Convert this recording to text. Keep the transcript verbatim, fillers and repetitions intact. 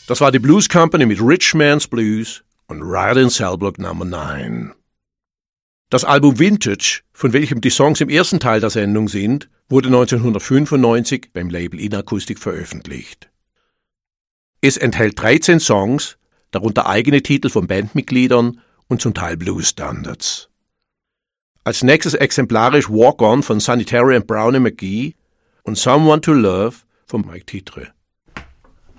Das war die Blues Company mit Rich Man's Blues und Ride in Cell Block Number neun. Das Album Vintage, von welchem die Songs im ersten Teil der Sendung sind, wurde neunzehnhundertfünfundneunzig beim Label Inakustik veröffentlicht. Es enthält dreizehn Songs, darunter eigene Titel von Bandmitgliedern und zum Teil Blues-Standards. Als nächstes exemplarisch Walk On von Sanitary and Brownie McGhee und Someone to Love von Mike Titre.